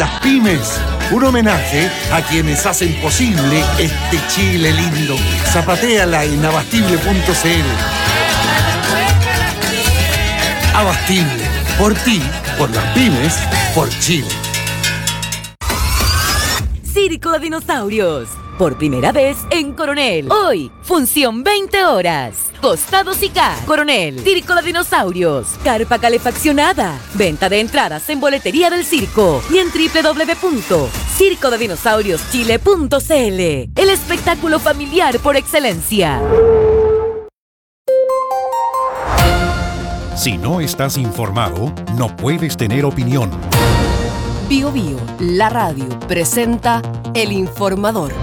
las pymes. Un homenaje a quienes hacen posible este Chile lindo. Zapatéala en abastible.cl. Abastible. Por ti, por las pymes, por Chile. Circo de Dinosaurios. Por primera vez en Coronel. Hoy, función 20 horas. Costados y K. Coronel. Circo de Dinosaurios. Carpa calefaccionada. Venta de entradas en boletería del circo y en www.circodedinosaurioschile.cl. El espectáculo familiar por excelencia. Si no estás informado, no puedes tener opinión. Bio Bio, la radio, presenta El Informador.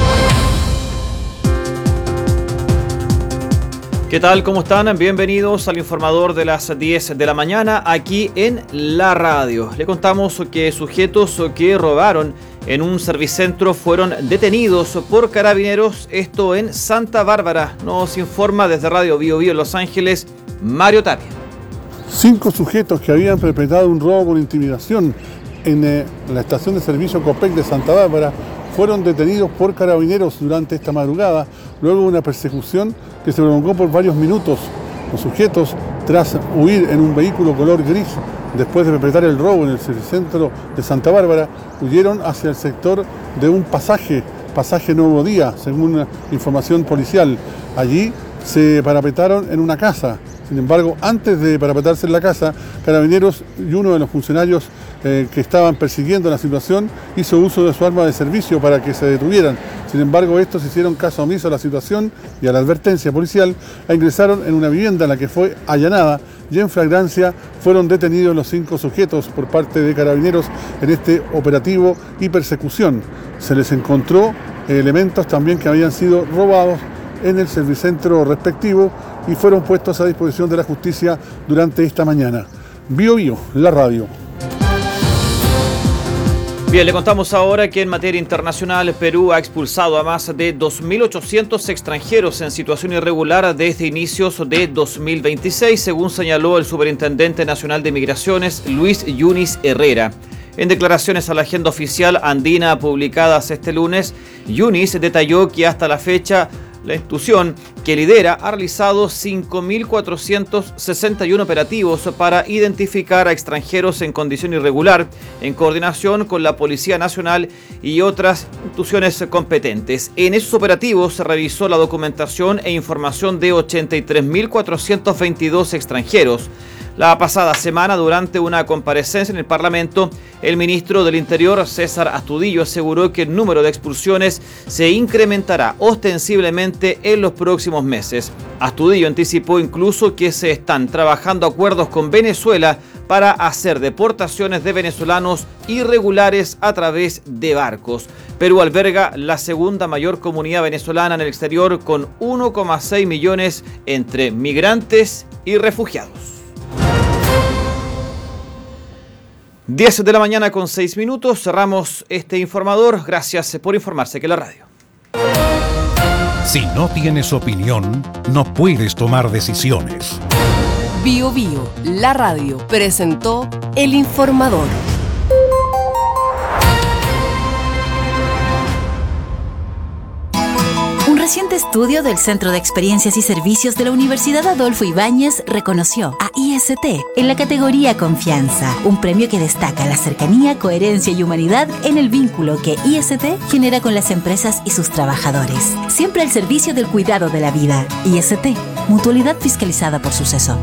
¿Qué tal? ¿Cómo están? Bienvenidos al Informador de las 10 de la mañana aquí en la radio. Le contamos que sujetos que robaron en un servicentro fueron detenidos por carabineros, esto en Santa Bárbara. Nos informa desde Radio Bio Bio en Los Ángeles, Mario Tapia. 5 sujetos que habían perpetrado un robo con intimidación en la estación de servicio Copec de Santa Bárbara fueron detenidos por carabineros durante esta madrugada, luego de una persecución que se prolongó por varios minutos. Los sujetos, tras huir en un vehículo color gris, después de perpetrar el robo en el servicentro de Santa Bárbara, huyeron hacia el sector de un pasaje Nuevo Día, según la información policial. Allí se parapetaron en una casa. Sin embargo, antes de parapetarse en la casa, carabineros y uno de los funcionarios que estaban persiguiendo la situación hizo uso de su arma de servicio para que se detuvieran. Sin embargo, estos hicieron caso omiso a la situación y a la advertencia policial e ingresaron en una vivienda en la que fue allanada y en flagrancia fueron detenidos los 5 sujetos por parte de carabineros en este operativo y persecución. Se les encontró elementos también que habían sido robados en el servicentro respectivo y fueron puestos a disposición de la justicia durante esta mañana. Bio Bio, la radio. Bien, le contamos ahora que en materia internacional Perú ha expulsado a más de 2.800 extranjeros en situación irregular desde inicios de 2026, según señaló el Superintendente Nacional de Migraciones, Luis Yunis Herrera. En declaraciones a la agenda oficial andina publicadas este lunes, Yunis detalló que hasta la fecha la institución que lidera ha realizado 5.461 operativos para identificar a extranjeros en condición irregular, en coordinación con la Policía Nacional y otras instituciones competentes. En esos operativos se revisó la documentación e información de 83.422 extranjeros. La pasada semana, durante una comparecencia en el Parlamento, el ministro del Interior, César Astudillo, aseguró que el número de expulsiones se incrementará ostensiblemente en los próximos meses. Astudillo anticipó incluso que se están trabajando acuerdos con Venezuela para hacer deportaciones de venezolanos irregulares a través de barcos. Perú alberga la segunda mayor comunidad venezolana en el exterior, con 1,6 millones entre migrantes y refugiados. 10 de la mañana con 6 minutos, cerramos este informador. Gracias por informarse que la radio. Si no tienes opinión, no puedes tomar decisiones. Bio Bio, la radio, presentó El Informador. Un reciente estudio del Centro de Experiencias y Servicios de la Universidad Adolfo Ibáñez reconoció a IST en la categoría Confianza, un premio que destaca la cercanía, coherencia y humanidad en el vínculo que IST genera con las empresas y sus trabajadores. Siempre al servicio del cuidado de la vida. IST, mutualidad fiscalizada por Suceso.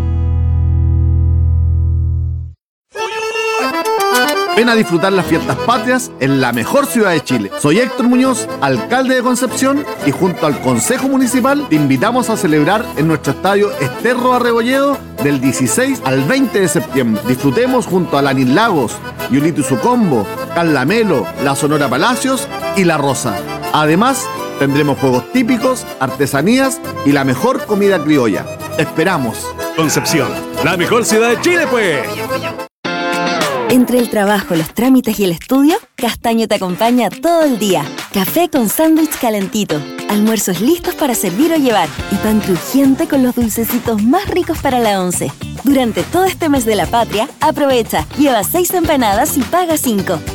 Ven a disfrutar las fiestas patrias en la mejor ciudad de Chile. Soy Héctor Muñoz, alcalde de Concepción, y junto al Consejo Municipal te invitamos a celebrar en nuestro estadio Esterro Arrebolledo del 16 al 20 de septiembre. Disfrutemos junto a Lanín Lagos, Yulito Sucombo, Carla Melo, la Sonora Palacios y La Rosa. Además, tendremos juegos típicos, artesanías y la mejor comida criolla. ¡Esperamos! Concepción, la mejor ciudad de Chile, pues. Entre el trabajo, los trámites y el estudio, Castaño te acompaña todo el día. Café con sándwich calentito, almuerzos listos para servir o llevar y pan crujiente con los dulcecitos más ricos para la once. Durante todo este mes de la patria, aprovecha, lleva 6 empanadas y paga 5.